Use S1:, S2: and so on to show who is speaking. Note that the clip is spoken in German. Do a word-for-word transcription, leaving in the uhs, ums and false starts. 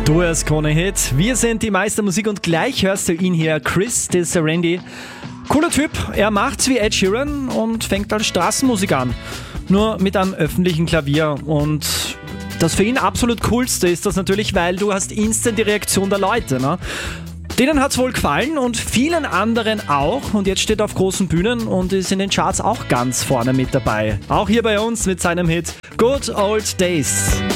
S1: Du hörst Krone Hit. Wir sind die Meister Musik und gleich hörst du ihn hier, Chris de Serendi. Cooler Typ, er macht's wie Ed Sheeran und fängt als Straßenmusik an. Nur mit einem öffentlichen Klavier. Und das für ihn absolut Coolste ist das natürlich, weil du hast instant die Reaktion der Leute, ne? Denen hat's wohl gefallen und vielen anderen auch. Und jetzt steht er auf großen Bühnen und ist in den Charts auch ganz vorne mit dabei. Auch hier bei uns mit seinem Hit Good Old Days.